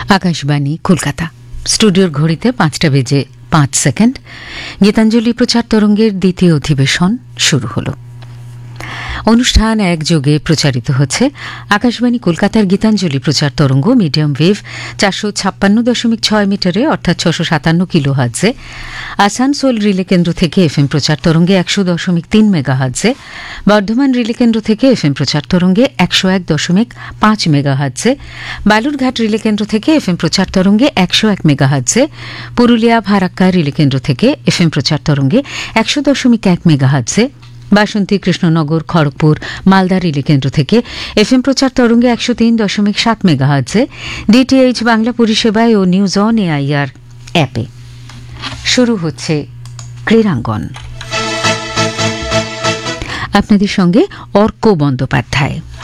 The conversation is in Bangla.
আকাশবাণী কলকাতা। স্টুডিওর ঘড়িতে 5:05। গীতাঞ্জলি প্রচার তরঙ্গের দ্বিতীয় অধিবেশন শুরু হল। অনুষ্ঠান একযোগে প্রচারিত হচ্ছে আকাশবাণী কলকাতার গীতাঞ্জলি প্রচার তরঙ্গ মিডিয়াম ওয়েভ 456.6 মিটারে অর্থাৎ 657 কিলোহার্টজে, আসানসোল রিলে কেন্দ্র থেকে এফএম প্রচার তরঙ্গে 100.3 মেগাহার্টজে, বর্ধমান রিলে কেন্দ্র থেকে এফএম প্রচার তরঙ্গে 101.5 মেগাহার্টজে, বালুরঘাট রিলে কেন্দ্র থেকে এফএম প্রচার তরঙ্গে 101 মেগাহার্টজে, পুরুলিয়া ভারাক্কা রিলে কেন্দ্র থেকে এফএম প্রচার তরঙ্গে 100.1 মেগাহার্টজে, বাসন্তী কৃষ্ণনগর খড়গপুর মালদা রিলে কেন্দ্র থেকে এফএম প্রচার তরঙ্গে 103.7 মেগাহার্টজে, ডিটিএইচ বাংলা পরিষেবায় ও নিউজ অন এআইআর অ্যাপে। শুরু হচ্ছে ক্রীড়াঙ্গন। আপনাদের সঙ্গে অর্ক বন্দ্যোপাধ্যায়।